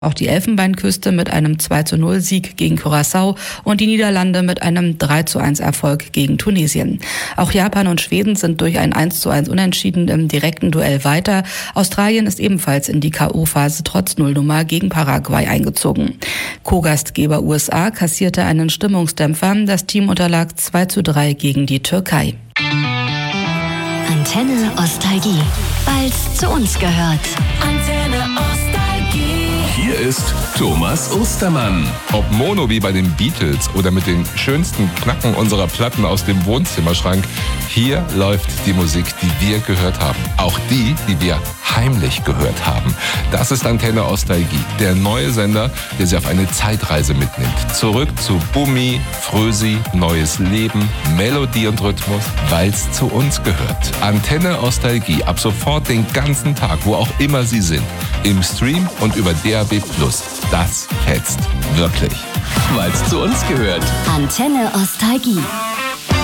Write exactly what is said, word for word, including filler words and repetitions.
Auch die Elfenbeinküste mit einem zwei zu null Sieg gegen Curaçao und die Niederlande mit einem drei zu eins Erfolg gegen Tunesien. Auch Japan und Schweden sind durch ein eins zu eins Unentschieden im direkten Duell weiter. Australien ist ebenfalls in die K O-Phase trotz Nullnummer gegen Paraguay eingezogen. Co-Gastgeber U S A kassierte einen Stimmungsdämpfer. Das Team unterlag zwei zu drei gegen die Türkei. Antenne Ostalgie, weil's zu uns gehört. Antenne Ostalgie. Hier ist Thomas Ostermann. Ob Mono wie bei den Beatles oder mit den schönsten Knacken unserer Platten aus dem Wohnzimmerschrank, hier läuft die Musik, die wir gehört haben. Auch die, die wir heimlich gehört haben. Das ist Antenne Ostalgie, der neue Sender, der Sie auf eine Zeitreise mitnimmt. Zurück zu Bummi, Frösi, neues Leben, Melodie und Rhythmus, weil's zu uns gehört. Antenne Ostalgie, ab sofort den ganzen Tag, wo auch immer Sie sind. Im Stream und über D A B plus. Das fetzt wirklich. Weil's zu uns gehört. Antenne Ostalgie.